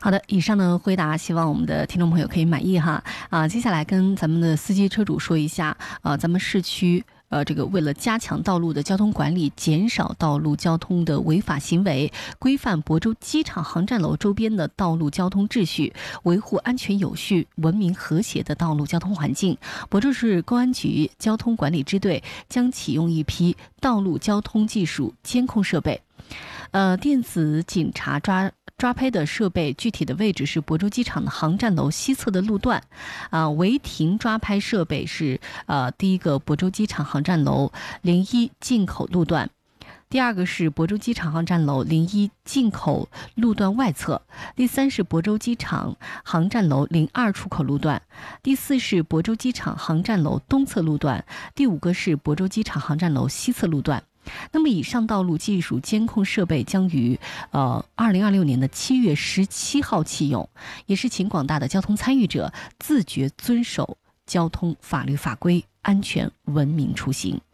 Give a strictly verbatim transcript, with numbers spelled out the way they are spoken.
好的，以上的回答希望我们的听众朋友可以满意哈啊。接下来跟咱们的司机车主说一下啊，咱们市区呃，这个为了加强道路的交通管理，减少道路交通的违法行为，规范亳州机场航站楼周边的道路交通秩序，维护安全有序、文明和谐的道路交通环境，亳州市公安局交通管理支队将启用一批道路交通技术监控设备。呃，电子警察抓抓拍的设备具体的位置是亳州机场的航站楼西侧的路段，啊，违停抓拍设备是呃第一个亳州机场航站楼零一进口路段，第二个是亳州机场航站楼零一进口路段外侧，第三是亳州机场航站楼零二出口路段，第四是亳州机场航站楼东侧路段，第五个是亳州机场航站楼西侧路段。那么以上道路技术监控设备将于呃二零二六年的七月十七号启用，也是请广大的交通参与者自觉遵守交通法律法规，安全文明出行。